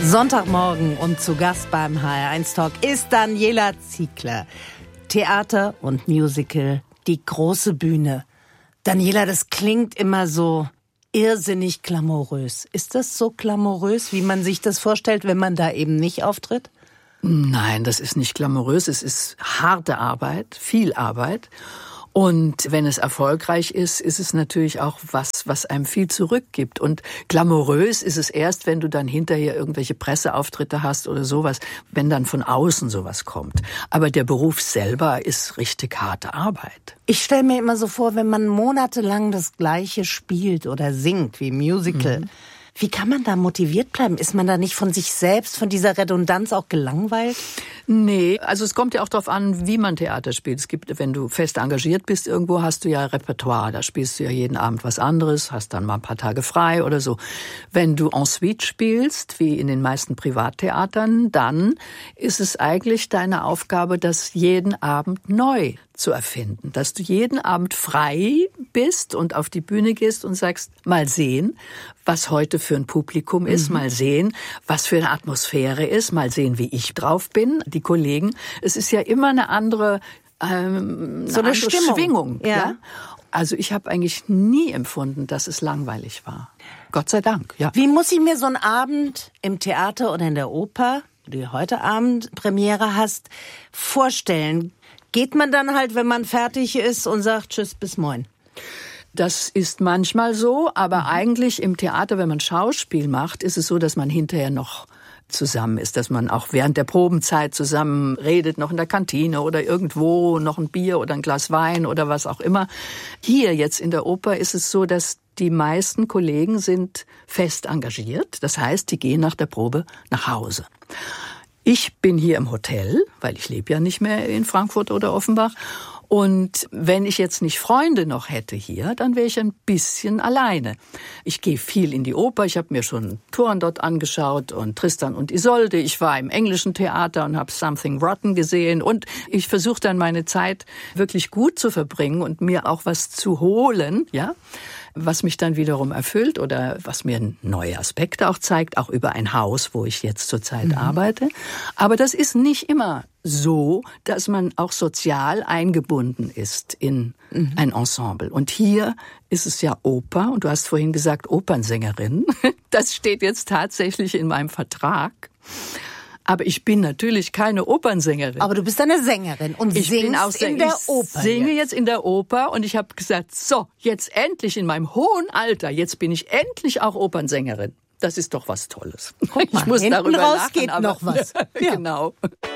Sonntagmorgen und zu Gast beim HR1 Talk ist Daniela Ziegler. Theater und Musical, die große Bühne. Daniela, das klingt immer so irrsinnig glamourös. Ist das so glamourös, wie man sich das vorstellt, wenn man da eben nicht auftritt? Nein, das ist nicht glamourös. Es ist harte Arbeit, viel Arbeit. Und wenn es erfolgreich ist, ist es natürlich auch was einem viel zurückgibt. Und glamourös ist es erst, wenn du dann hinterher irgendwelche Presseauftritte hast oder sowas, wenn dann von außen sowas kommt. Aber der Beruf selber ist richtig harte Arbeit. Ich stelle mir immer so vor, wenn man monatelang das Gleiche spielt oder singt, wie Musical, wie kann man da motiviert bleiben? Ist man da nicht von sich selbst, von dieser Redundanz auch gelangweilt? Nee, also es kommt ja auch darauf an, wie man Theater spielt. Es gibt, wenn du fest engagiert bist irgendwo, hast du ja Repertoire. Da spielst du ja jeden Abend was anderes, hast dann mal ein paar Tage frei oder so. Wenn du en suite spielst, wie in den meisten Privattheatern, dann ist es eigentlich deine Aufgabe, das jeden Abend neu zu erfinden. Dass du jeden Abend frei bist und auf die Bühne gehst und sagst, mal sehen, was heute für ein Publikum ist, mal sehen, was für eine Atmosphäre ist, mal sehen, wie ich drauf bin, die Kollegen. Es ist ja immer eine andere, so eine Schwingung. Ja? Also ich habe eigentlich nie empfunden, dass es langweilig war. Gott sei Dank, ja. Wie muss ich mir so einen Abend im Theater oder in der Oper, die heute Abend Premiere hast, vorstellen? Geht man dann halt, wenn man fertig ist und sagt Tschüss, bis morgen? Das ist manchmal so, aber eigentlich im Theater, wenn man Schauspiel macht, ist es so, dass man hinterher noch zusammen ist, dass man auch während der Probenzeit zusammen redet, noch in der Kantine oder irgendwo, noch ein Bier oder ein Glas Wein oder was auch immer. Hier jetzt in der Oper ist es so, dass die meisten Kollegen sind fest engagiert. Das heißt, die gehen nach der Probe nach Hause. Ich bin hier im Hotel, weil ich lebe ja nicht mehr in Frankfurt oder Offenbach. Und wenn ich jetzt nicht Freunde noch hätte hier, dann wäre ich ein bisschen alleine. Ich gehe viel in die Oper. Ich habe mir schon Turandot angeschaut und Tristan und Isolde. Ich war im englischen Theater und habe Something Rotten gesehen. Und ich versuche dann meine Zeit wirklich gut zu verbringen und mir auch was zu holen, ja, was mich dann wiederum erfüllt oder was mir neue Aspekte auch zeigt, auch über ein Haus, wo ich jetzt zurzeit arbeite. Aber das ist nicht immer so, dass man auch sozial eingebunden ist in ein Ensemble. Und hier ist es ja Oper. Und du hast vorhin gesagt Opernsängerin. Das steht jetzt tatsächlich in meinem Vertrag. Aber ich bin natürlich keine Opernsängerin. Aber du bist eine Sängerin und singst in der Oper. Ich singe jetzt in der Oper und ich habe gesagt, so, jetzt endlich in meinem hohen Alter, jetzt bin ich endlich auch Opernsängerin. Das ist doch was Tolles. Guck mal, ich muss hinten darüber raus lachen, geht aber noch was. Genau.